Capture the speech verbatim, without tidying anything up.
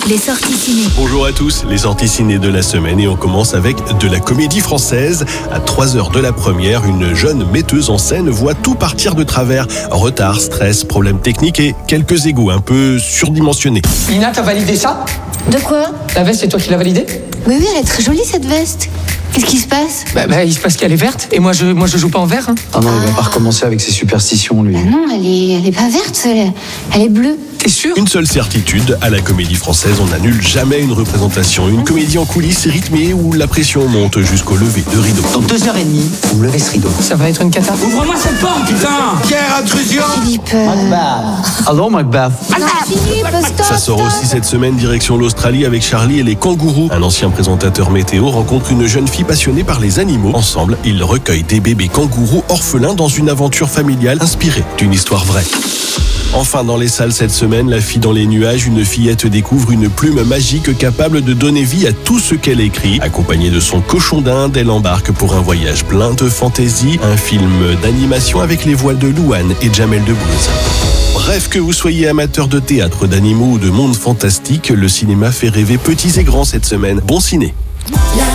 les sorties ciné. Bonjour à tous, les sorties ciné de la semaine et on commence avec de la comédie française. À trois heures de la première, une jeune metteuse en scène voit tout partir de travers. Retard, stress, problèmes techniques et quelques égos un peu surdimensionnés. Ina, t'as validé ça? De quoi? La veste, c'est toi qui l'as validée? Oui, oui, elle est très jolie cette veste. Qu'est-ce qui se passe? Bah, bah il se passe qu'elle est verte et moi je, moi je joue pas en vert. Hein. Ah non, il va pas recommencer avec ses superstitions, lui. Bah non, elle est, elle est pas verte, elle, elle est bleue. T'es sûr? Une seule certitude, à la comédie française, on n'annule jamais une représentation. Une comédie en coulisses rythmée où la pression monte jusqu'au lever de rideau. Dans deux heures et demie, vous levez ce rideau. Ça va être une cata. Ouvre-moi cette porte, putain! Pierre, intrusion! Philippe. Euh... Allô, Macbeth. Non, Philippe, stop, Ça sort stop. aussi cette semaine direction l'Australie avec Charlie et les kangourous. Un ancien présentateur météo rencontre une jeune fille passionnée par les animaux. Ensemble, ils recueillent des bébés kangourous orphelins dans une aventure familiale inspirée d'une histoire vraie. Enfin, dans les salles cette semaine, La fille dans les nuages, une fillette découvre une plume magique capable de donner vie à tout ce qu'elle écrit. Accompagnée de son cochon d'Inde, elle embarque pour un voyage plein de fantaisie. Un film d'animation avec les voix de Louane et Jamel Debbouze. Bref, que vous soyez amateur de théâtre, d'animaux ou de monde fantastique, le cinéma fait rêver petits et grands cette semaine. Bon ciné!